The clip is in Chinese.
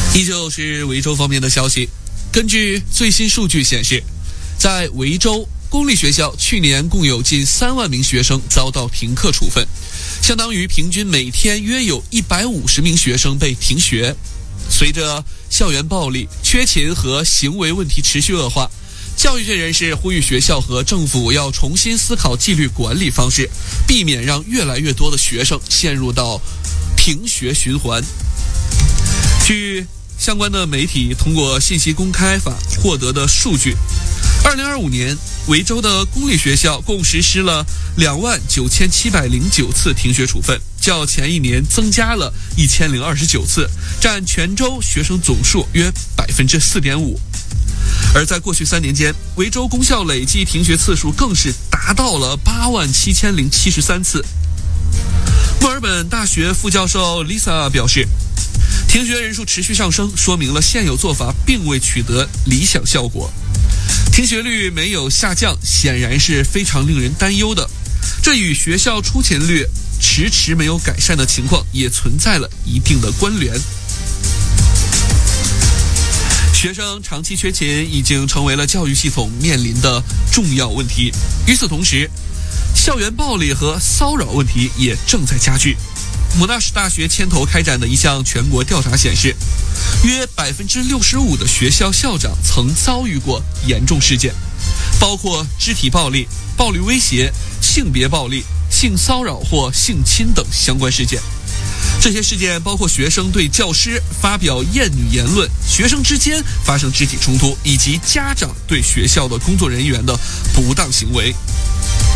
依旧是维州方面的消息，根据最新数据显示，在维州公立学校去年共有近3万名学生遭到停课处分，相当于平均每天约有150名学生被停学。随着校园暴力、缺勤和行为问题持续恶化，教育界人士呼吁学校和政府要重新思考纪律管理方式，避免让越来越多的学生陷入到停学循环。据相关的媒体通过信息公开法获得的数据，2025年维州的公立学校共实施了29709次停学处分，较前一年增加了1029次，占全州学生总数约4.5%。而在过去3年间，维州公校累计停学次数更是达到了87073次。墨尔本大学副教授 Lisa 表示，停学人数持续上升，说明了现有做法并未取得理想效果。停学率没有下降，显然是非常令人担忧的。这与学校出勤率迟迟没有改善的情况也存在了一定的关联。学生长期缺勤已经成为了教育系统面临的重要问题。与此同时，校园暴力和骚扰问题也正在加剧。莫纳什大学牵头开展的一项全国调查显示，约65%的学校校长曾遭遇过严重事件，包括肢体暴力、暴力威胁、性别暴力、性骚扰或性侵等相关事件。这些事件包括学生对教师发表厌女言论、学生之间发生肢体冲突，以及家长对学校的工作人员的不当行为。